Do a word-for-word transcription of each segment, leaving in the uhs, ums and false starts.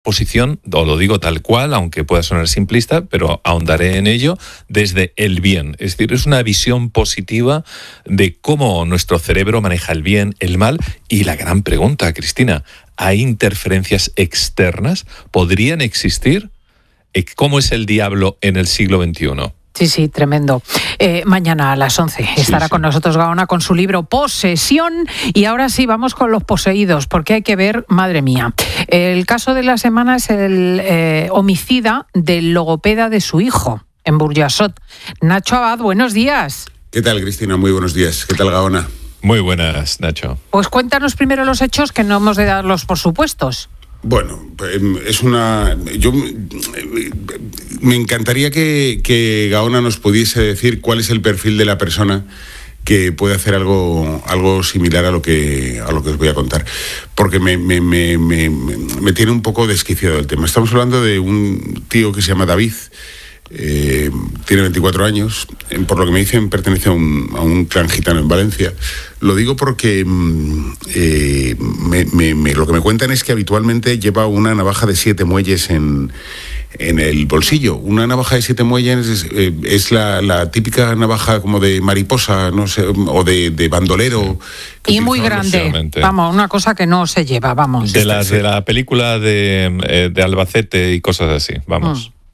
posición, o lo digo tal cual, aunque pueda sonar simplista, pero ahondaré en ello, desde el bien. Es decir, es una visión positiva de cómo nuestro cerebro maneja el bien, el mal, y la gran pregunta, Cristina, ¿hay interferencias externas? ¿Podrían existir? ¿Cómo es el diablo en el siglo veintiuno? Sí, sí, tremendo. Eh, mañana a las once estará sí, sí. con nosotros Gaona con su libro Posesión. Y ahora sí, vamos con los poseídos, porque hay que ver, madre mía. El caso de la semana es el eh, homicida del logopeda de su hijo en Burjasot. Nacho Abad, buenos días. ¿Qué tal, Cristina? Muy buenos días. ¿Qué tal, Gaona? Muy buenas, Nacho. Pues cuéntanos primero los hechos, que no hemos de darlos por supuestos. Bueno, es una... Yo me encantaría que, que Gaona nos pudiese decir cuál es el perfil de la persona que puede hacer algo, algo similar a lo que a lo que os voy a contar, porque me, me, me, me, me tiene un poco desquiciado el tema. Estamos hablando de un tío que se llama David. Eh, tiene veinticuatro años, por lo que me dicen pertenece a un, a un clan gitano en Valencia. Lo digo porque eh, me, me, me, lo que me cuentan es que habitualmente lleva una navaja de siete muelles en, en el bolsillo. Una navaja de siete muelles es, eh, es la, la típica navaja como de mariposa, no sé, o de, de bandolero. Sí. Y muy grande, vamos, una cosa que no se lleva, vamos. De las de la película de, eh, de Albacete y cosas así, vamos. Mm.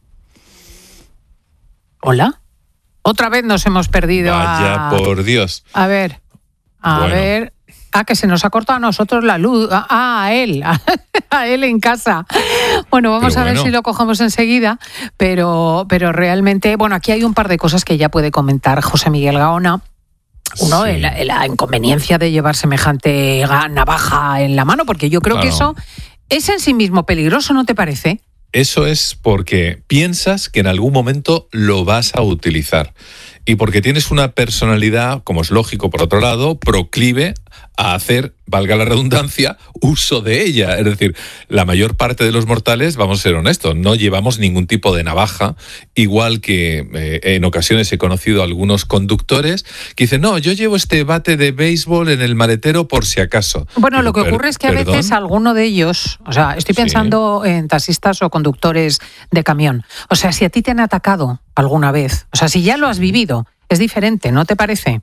¿Hola? Otra vez nos hemos perdido. Vaya, a... por Dios. A ver, a bueno. ver... Ah, que se nos ha cortado a nosotros la luz. Ah, a él, a él en casa. Bueno, vamos pero a ver bueno. si lo cogemos enseguida, pero, pero realmente... Bueno, aquí hay un par de cosas que ya puede comentar José Miguel Gaona. Uno, sí. la, la inconveniencia de llevar semejante navaja en la mano, porque yo creo claro. que eso es en sí mismo peligroso, ¿no te parece? Eso es porque piensas que en algún momento lo vas a utilizar y porque tienes una personalidad, como es lógico por otro lado, proclive a hacer, valga la redundancia, uso de ella. Es decir, la mayor parte de los mortales, vamos a ser honestos, no llevamos ningún tipo de navaja, igual que eh, en ocasiones he conocido a algunos conductores que dicen, no, yo llevo este bate de béisbol en el maletero por si acaso. Bueno, Digo, lo que per- ocurre es que a ¿perdón? veces alguno de ellos, o sea, estoy pensando sí. en taxistas o conductores de camión, o sea, si a ti te han atacado alguna vez, o sea, si ya lo has vivido, es diferente, ¿no te parece?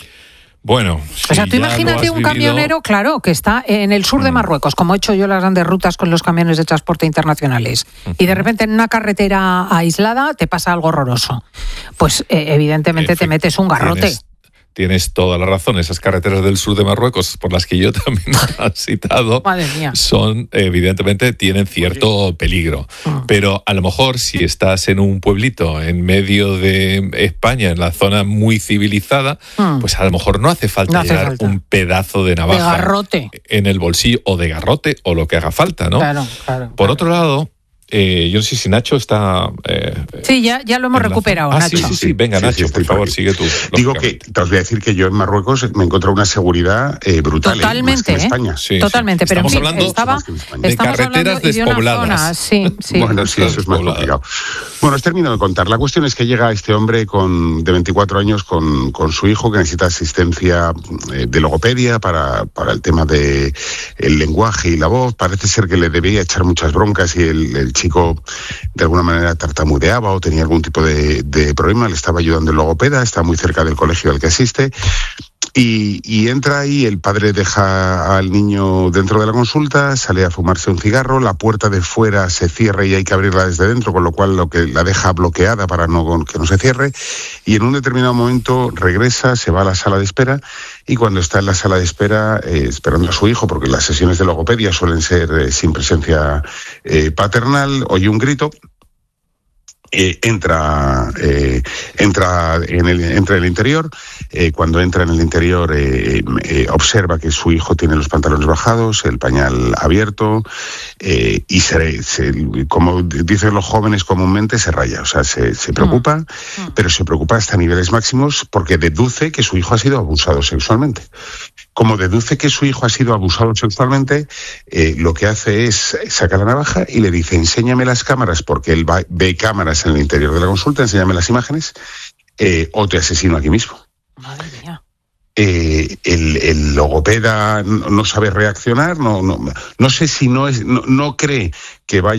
Bueno, o sea, tú imagínate un vivido... camionero, claro, que está en el sur de Marruecos, como he hecho yo las grandes rutas con los camiones de transporte internacionales, uh-huh. y de repente en una carretera aislada te pasa algo horroroso. Pues eh, evidentemente Efe, te metes un garrote. Tienes, tienes toda la razón. Esas carreteras del sur de Marruecos, por las que yo también he citado, Madre mía. son, evidentemente, tienen cierto peligro. Uh-huh. Pero a lo mejor si estás en un pueblito en medio de España, en la zona muy civilizada, uh-huh. pues a lo mejor no hace falta no hace llevar falta. un pedazo de navaja de garrote en el bolsillo, o de garrote, o lo que haga falta, ¿no? Claro, claro. Por claro. otro lado, Eh, yo no sé si Nacho está... Eh, sí, ya, ya lo hemos recuperado, ah, Nacho. Sí, sí, sí. Venga, sí, Nacho, sí, por favor, sigue tú. Digo que, te os voy a decir que yo en Marruecos me he encontrado una seguridad eh, brutal. Totalmente, eh, más que en España. Sí, Totalmente, sí. pero estamos en fin, hablando estaba, de carreteras de despobladas. De zona, sí, sí. Bueno, sí, eso es más complicado. Bueno, os termino de contar. La cuestión es que llega este hombre con, de veinticuatro años con, con su hijo, que necesita asistencia eh, de logopedia para, para el tema de el lenguaje y la voz. Parece ser que le debía echar muchas broncas y el, el chico de alguna manera tartamudeaba o tenía algún tipo de, de problema. Le estaba ayudando el logopeda, está muy cerca del colegio al que asiste. Y, y entra ahí, el padre deja al niño dentro de la consulta, sale a fumarse un cigarro, la puerta de fuera se cierra y hay que abrirla desde dentro, con lo cual lo que la deja bloqueada para no, que no se cierre, y en un determinado momento regresa, se va a la sala de espera, y cuando está en la sala de espera, eh, esperando a su hijo, porque las sesiones de logopedia suelen ser eh, sin presencia eh, paternal, oye un grito. Eh, entra eh, entra en el entra en el interior eh, cuando entra en el interior eh, eh, observa que su hijo tiene los pantalones bajados, el pañal abierto eh, y se, se, como dicen los jóvenes comúnmente, se raya, o sea, se, se preocupa, mm. Mm. pero se preocupa hasta niveles máximos porque deduce que su hijo ha sido abusado sexualmente. Como deduce que su hijo ha sido abusado sexualmente, eh, lo que hace es sacar la navaja y le dice, enséñame las cámaras, porque él va, ve cámaras en el interior de la consulta, enséñame las imágenes, eh, o te asesino aquí mismo. Madre mía. eh, el, el logopeda no, no sabe reaccionar, no, no, no sé si no, es, no, no cree que vaya